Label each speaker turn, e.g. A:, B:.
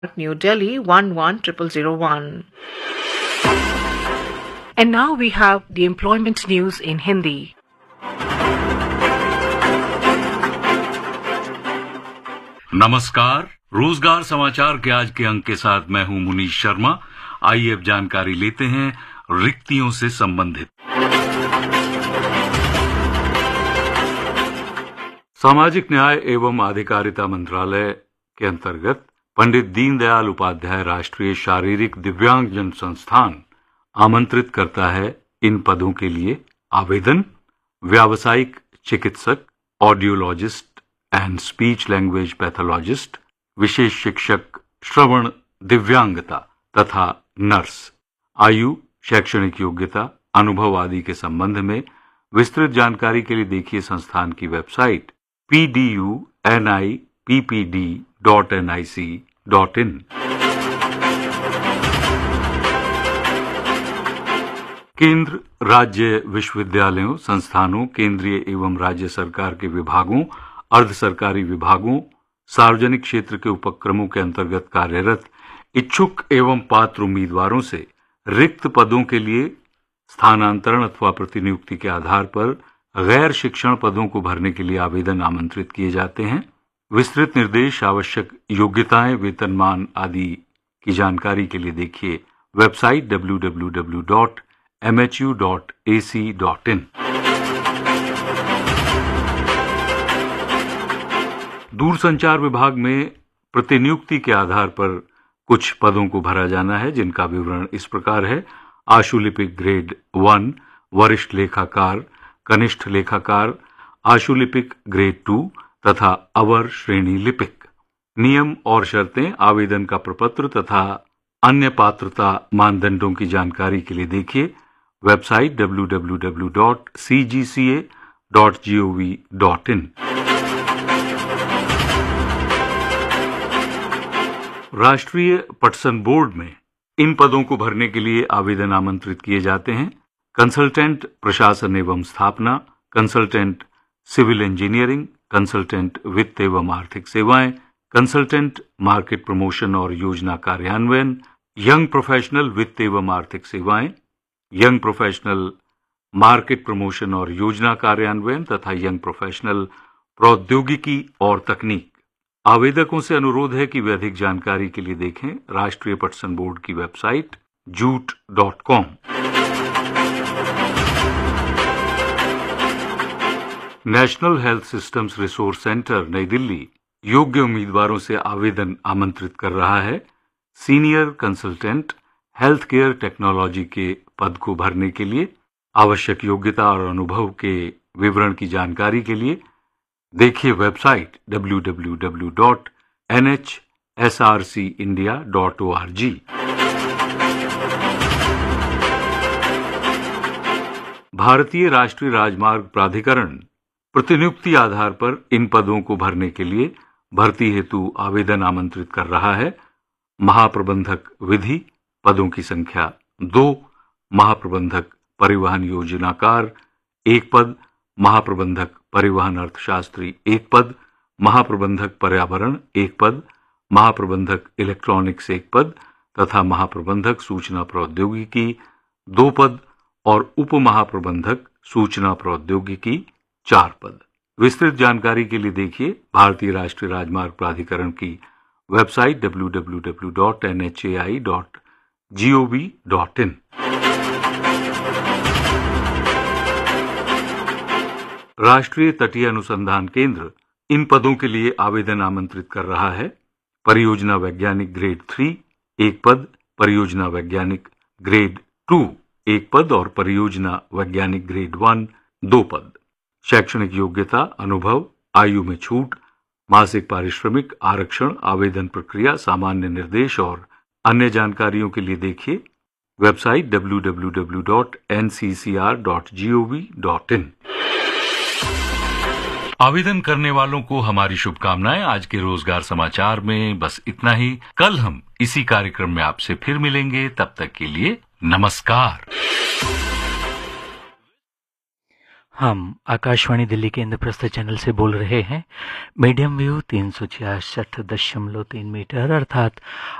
A: New Delhi 110001.
B: And now we have the employment news in Hindi.
C: नमस्कार, रोजगार समाचार के आज के अंक के साथ मैं हूं मुनीश शर्मा। आइए अब जानकारी लेते हैं रिक्तियों से संबंधित। सामाजिक न्याय एवं अधिकारिता मंत्रालय के अंतर्गत पंडित दीनदयाल उपाध्याय राष्ट्रीय शारीरिक दिव्यांगजन संस्थान आमंत्रित करता है इन पदों के लिए आवेदन। व्यावसायिक चिकित्सक, audiologist and speech language pathologist, विशेष शिक्षक, श्रवण दिव्यांगता तथा नर्स। आयु, शैक्षणिक योग्यता, अनुभव आदि के संबंध में विस्तृत जानकारी के लिए देखिए संस्थान की वेबसाइट pdunippd.nic.in। केंद्र, राज्य विश्वविद्यालयों, संस्थानों, केंद्रीय एवं राज्य सरकार के विभागों, अर्ध सरकारी विभागों, सार्वजनिक क्षेत्र के उपक्रमों के अंतर्गत कार्यरत इच्छुक एवं पात्र उम्मीदवारों से रिक्त पदों के लिए स्थानांतरण अथवा प्रतिनियुक्ति के आधार पर गैर शिक्षण पदों को भरने के लिए आवेदन आमंत्रित किए जाते हैं। विस्तृत निर्देश, आवश्यक योग्यताएं, वेतनमान आदि की जानकारी के लिए देखिए वेबसाइट www.mhu.ac.in। दूरसंचार विभाग में प्रतिनियुक्ति के आधार पर कुछ पदों को भरा जाना है, जिनका विवरण इस प्रकार है। आशुलिपिक ग्रेड 1 वरिष्ठ लेखाकार, कनिष्ठ लेखाकार, आशुलिपिक ग्रेड 2 तथा अवर श्रेणी लिपिक। नियम और शर्तें, आवेदन का प्रपत्र तथा अन्य पात्रता मानदंडों की जानकारी के लिए देखिए वेबसाइट www.cgca.gov.in। राष्ट्रीय पटसन बोर्ड में इन पदों को भरने के लिए आवेदन आमंत्रित किए जाते हैं। कंसल्टेंट प्रशासन एवं स्थापना, कंसल्टेंट सिविल इंजीनियरिंग, कंसल्टेंट वित्त एवं आर्थिक सेवाएं, कंसल्टेंट मार्केट प्रमोशन और योजना कार्यान्वयन, यंग प्रोफेशनल वित्त एवं आर्थिक सेवाएं, यंग प्रोफेशनल मार्केट प्रमोशन और योजना कार्यान्वयन तथा यंग प्रोफेशनल प्रौद्योगिकी और तकनीक। आवेदकों से अनुरोध है कि वे अधिक जानकारी के लिए देखें राष्ट्रीय पटसन बोर्ड की website jute.com। National health systems resource centre नई दिल्ली योग्य उम्मीदवारों से आवेदन आमंत्रित कर रहा है। Senior consultant health care technology के पद को भरने के लिए आवश्यक योग्यता और अनुभव के विवरण की जानकारी के लिए देखिए वेबसाइट www.nhsrcindia.org। भारतीय राष्ट्रीय राजमार्ग प्राधिकरण प्रतिनियुक्ति आधार पर इन पदों को भरने के लिए भर्ती हेतु आवेदन आमंत्रित कर रहा है। महाप्रबंधक विधि पदों की संख्या 2, महाप्रबंधक परिवहन योजनाकार 1 पद, महाप्रबंधक परिवहन अर्थशास्त्री 1 पद, महाप्रबंधक पर्यावरण 1 पद, महाप्रबंधक इलेक्ट्रॉनिक्स 1 पद तथा महाप्रबंधक सूचना प्रौद्योगिकी 2 पद और उप महाप्रबंधक सूचना प्रौद्योगिकी 4 पद। विस्तृत जानकारी के लिए देखिए भारतीय राष्ट्रीय राजमार्ग प्राधिकरण की वेबसाइट www.nhai.gov.in। राष्ट्रीय तटीय अनुसंधान केंद्र इन पदों के लिए आवेदन आमंत्रित कर रहा है। परियोजना वैज्ञानिक ग्रेड 3 1 पद, परियोजना वैज्ञानिक ग्रेड 2 1 पद और परियोजना वैज्ञानिक ग्रेड 1 2 पद। शैक्षणिक योग्यता, अनुभव, आयु में छूट, मासिक पारिश्रमिक, आरक्षण, आवेदन प्रक्रिया, सामान्य निर्देश और अन्य जानकारियों के लिए देखिए वेबसाइट www.nccr.gov.in। आवेदन करने वालों को हमारी शुभकामनाएं। आज के रोजगार समाचार में बस इतना ही। कल हम इसी कार्यक्रम में आपसे फिर मिलेंगे, तब तक के लिए नमस्कार।
D: हम आकाशवाणी दिल्ली के इंद्रप्रस्थ चैनल से बोल रहे हैं। मीडियम वेव 366.3 मीटर अर्थात